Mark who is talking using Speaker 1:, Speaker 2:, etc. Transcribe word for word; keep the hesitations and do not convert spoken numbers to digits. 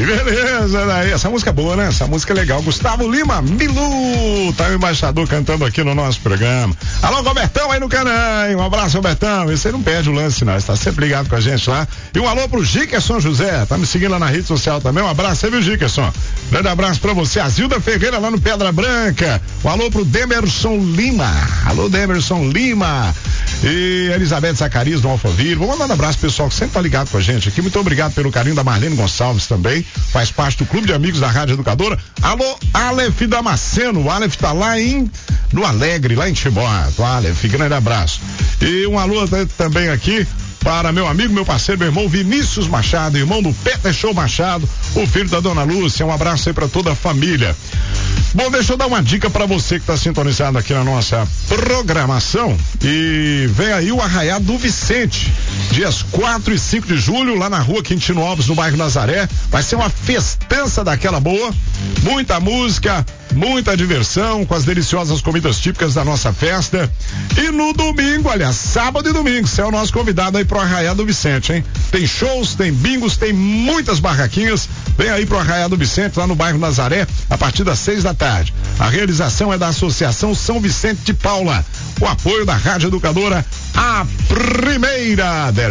Speaker 1: Beleza, daí. Essa música é boa, né? Essa música é legal. Gustavo Lima, Milu, tá o embaixador cantando aqui no nosso programa. Alô, Robertão aí no canal, um abraço, Robertão. Esse aí não perde o lance, não. Está sempre ligado com a gente lá. E um alô pro Gikerson José, tá me seguindo lá na rede social também. Um abraço aí, viu, Gikerson? Grande abraço pra você. A Zilda Ferreira lá no Pedra Branca. Um alô pro Demerson Lima. Alô, Demerson Lima. E Elizabeth Zacarias do Alphaville. Vou mandar um abraço pro pessoal que sempre tá ligado com a gente aqui. Muito obrigado pelo carinho da Marlene Gonçalves também. Faz parte do Clube de Amigos da Rádio Educadora. Alô, Aleph Damasceno. O Aleph tá lá em no Alegre, lá em Timó. O Aleph, grande abraço. E um alô também aqui para meu amigo, meu parceiro, meu irmão Vinícius Machado, irmão do Peter Show Machado, o filho da dona Lúcia. Um abraço aí para toda a família. Bom, deixa eu dar uma dica para você que está sintonizado aqui na nossa programação. E vem aí o Arraiá do Vicente, dias quatro e cinco de julho, lá na rua Quintino Alves, no bairro Nazaré. Vai ser uma festança daquela boa, muita música, muita diversão, com as deliciosas comidas típicas da nossa festa. E no domingo, aliás, sábado e domingo, você é o nosso convidado aí pro Arraiá do Vicente, hein? Tem shows, tem bingos, tem muitas barraquinhas. Vem aí pro Arraiá do Vicente, lá no bairro Nazaré, a partir das seis da tarde. A realização é da Associação São Vicente de Paula. O apoio da Rádio Educadora, a primeira